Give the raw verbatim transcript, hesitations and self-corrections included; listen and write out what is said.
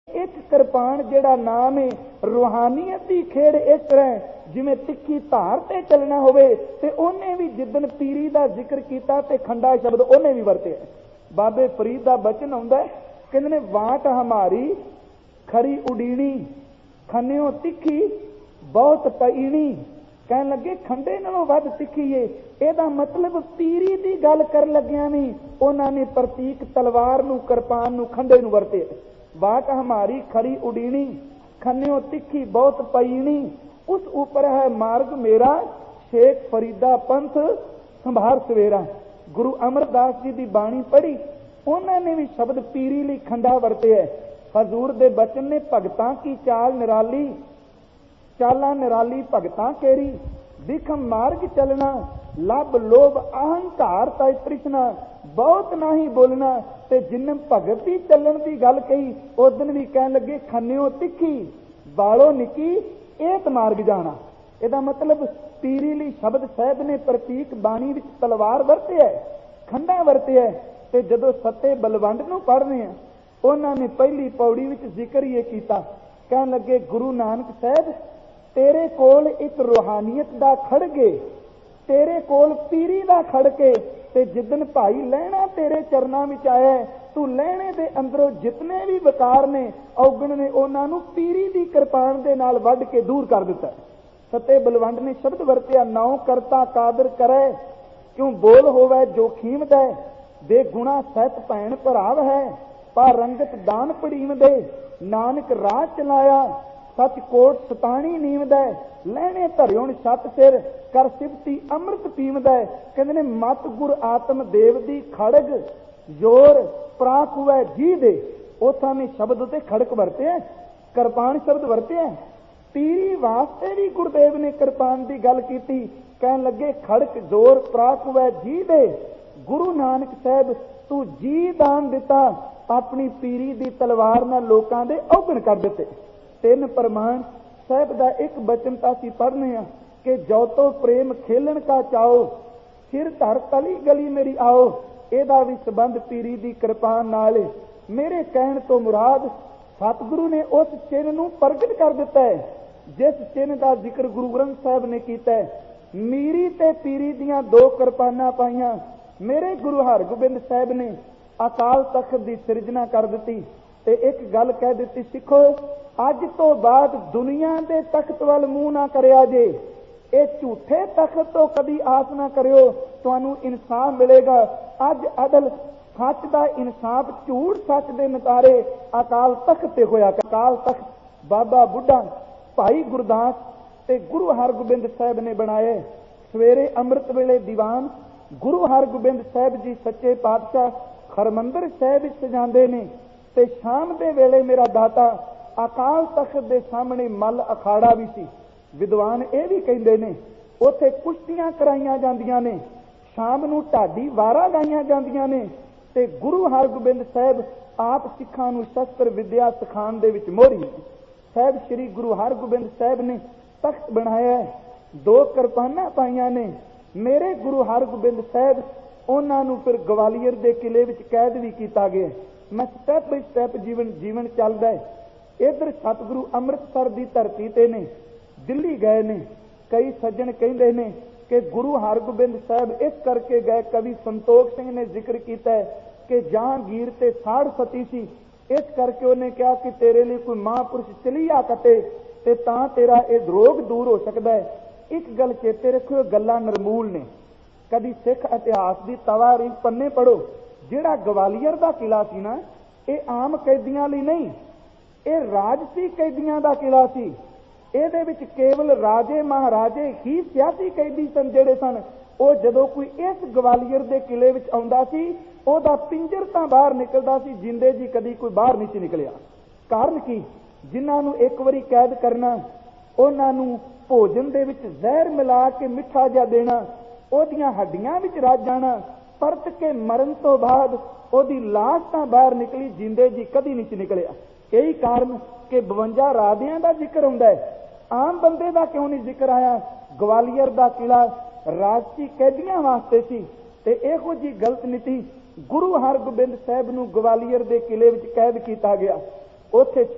एक कृपान जिहड़ा नाम है रूहानीयत की खेड़ इस तरह जिवें तिखी धार ते चलना होवे ते ओने भी जिदन पीरी का जिक्र किया ते खंडा शब्द ओने भी वरते। बाबे फरीद का बचन आउंदा है, कहंदे ने वाट हमारी खरी उडीनी खन्यो तिखी बहुत पईनी। कहन लगे खंडे नालों वध तिखी है। ਇਹਦਾ मतलब पीरी की गल कर लग्या भी उन्होंने प्रतीक तलवार नूं कृपान नूं खंडे नूं वरते। वाट हमारी खरी उडीनी खन्यो तिखी बहुत पईनी, उस ऊपर है मार्ग मेरा शेख फरीदा पंथ संभार सवेरा। गुरु अमरदास जी की बाणी पढ़ी, उन्होंने भी शब्द पीरी लई खंडा वरते है। हजूर दे बचन ने भगतां की चाल निराली चाला निराली भगतां केरी, दिखम मार्ग चलना लब लोभ अहंकार तय तृष्णा बहुत नाही बोलना। ते जिन भगत की चलन की गल कही उस दिन भी कह लगे खन्यो तिखी बालो निकी एत मार्ग जाना। ਇਹਦਾ मतलब पीरी ਲਈ शब्द साहब ने प्रतीक बाणी विच तलवार वरते है, खंडा वरते है। ते जदों सत्ते बलवंड नूं पढ़ने आ उन्होंने पहली पौड़ी विच जिक्र ये किया, कहन लगे गुरु नानक साहब तेरे कोल एक रूहानियत दा खड़गे, तेरे कोल पीरी दा खड़के। ते जिदन भाई लहना तेरे चरणों में आया, तू लहने दे अंदरों जितने भी विकार ने औगण ने उन्होंने पीरी दी कृपान दे नाल वढ के दूर कर दिता। सते बलवंड ने शब्द वरतिया नौ करता कादर करे क्यों बोल होवे जोखीम दे, दे गुणा सहित भैन भराव है पर रंगत दान पड़ीम दे। नानक राह चलाया सच कोट सताणी नीम दे, लहने धरियों छत सिर कर सिफती अमृत पीम दे। कहते ने मत गुर आत्म देव दी खड़ग जोर प्राक हुए जी दे। उथा ने शब्द उते खड़क वरते हैं, कृपान शब्द वरते हैं। पीरी वास्ते भी गुरुदेव ने कृपान की गल की, कहन लगे खड़क जोर प्राक हुए जी दे। गुरु नानक साहब तू जी दान दिता, अपनी पीरी दी तलवार नाल लोकां दे औगण कर दिते। तीन प्रमाण साहब का एक बचन तो असीं पढ़ने आ कि जो तो प्रेम खेलन का चाओ सिर धर तली गली मेरी आओ। ਇਹਦਾ भी संबंध पीरी की कृपान नाल मेरे कहण तो मुराद सतगुरु ने उस चिन्ह नूं प्रगट कर दिता है जिस चिन्ह का जिक्र गुरु ग्रंथ साहब ने किया है। मीरी ते पीरी दियां दो कृपाना पाइयां मेरे गुरु हरगोबिंद साहब ने अकाल तख्त की सिरजना कर दी ते एक गल कह दी, सिखो अज तो बाद दुनिया के तख्त वाल मूँह ना करिया जे, ये झूठे तख्त तो कभी आस ना करियो, तुहानू इंसाफ मिलेगा। अज अदल सच का इंसाफ झूठ सच के नतारे अकाल तख्त ते होया। अकाल तख्त बाबा बुढ़ा भाई गुरदास ते गुरु हरगोबिंद साहब ने बनाए। सवेरे अमृत वेले दीवान गुरु हरगोबिंद साहब जी सच्चे पातशाह हरमंदर साहब सजाते ने ते शाम के वेले मेरा दाता अकाल तख्त के सामने मल अखाड़ा भी सी। विद्वान ये भी कहते हैं उत्थे कुश्तियां कराइया जांदियां ने, शाम नूं ढाडी वारा गाइया जांदियां ने ते गुरु हरगोबिंद साहब आप सिखां नूं शस्त्र विद्या सिखाण दे विच मोहरी। साहब श्री गुरु हरगोबिंद साहब ने तख्त बनाया, दो कृपाना पाइया ने। मेरे गुरु हरगोबिंद साहब उन्होंने फिर ग्वालियर के किले विच कैद भी किया गया। मैं स्टैप बाई स्टैप जीवन जीवन चलता है। इधर सतगुरु अमृतसर की धरती ते ने दिल्ली गए ने। कई सज्जन कहते हैं कि गुरु हरगोबिंद साहब इस करके गए, कवि संतोख सिंह ने जिक्र किया है कि जहांगीर ते साड़ सती सी, इस करके उन्हें कहा कि तेरे लिए कोई महापुरुष चलिया कटे ते तां तेरा यह रोग दूर हो सकता है। एक गल चेते रखो, गल्लां नरमूल ने। कभी सिख इतिहास की तवारीख पन्ने पढ़ो, जिहड़ा ग्वालियर का किला सी ना, ये आम कैदियों लिए नहीं, ये राजसी कैदियों का किला सी। ਇਹਦੇ ਵਿੱਚ केवल राजे महाराजे ही सियासी कैदी सन ਜਿਹੜੇ सन। ਉਹ ਜਦੋਂ कोई इस ग्वालियर के किले ਵਿੱਚ ਆਉਂਦਾ ਸੀ ਉਹਦਾ ਪਿੰਜਰ ਤਾਂ ਬਾਹਰ ਨਿਕਲਦਾ ਸੀ, ਜਿੰਦੇ ਜੀ ਕਦੀ ਕੋਈ ਬਾਹਰ ਨਹੀਂ ਸੀ ਨਿਕਲਿਆ। ਕਾਰਨ ਕੀ? ਜਿਨ੍ਹਾਂ ਨੂੰ ਇੱਕ ਵਾਰੀ ਕੈਦ ਕਰਨਾ, ਉਹਨਾਂ ਨੂੰ ਭੋਜਨ ਦੇ ਵਿੱਚ ਜ਼ਹਿਰ ਮਿਲਾ ਕੇ ਮਿੱਠਾ ਜਿਹਾ ਦੇਣਾ, ਉਹਦੀਆਂ ਹੱਡੀਆਂ ਵਿੱਚ ਰੱਜ ਜਾਣਾ, ਪਰਤ ਕੇ ਮਰਨ ਤੋਂ ਬਾਅਦ ਉਹਦੀ ਲਾਸ਼ ਤਾਂ ਬਾਹਰ ਨਿਕਲੀ, ਜਿੰਦੇ ਜੀ ਕਦੀ ਨਹੀਂ ਸੀ ਨਿਕਲਿਆ। यही कारण कि बवंजा राजियां का जिक्र होंदा है, आम बंदे का क्यों नहीं जिक्र आया? ग्वालियर का किला राजसी कैदियों वास्ते सी ते इहो जी गलत नीति गुरु हरगोबिंद साहब नूं ग्वालियर के किले विच कैद किया गया। उत्थे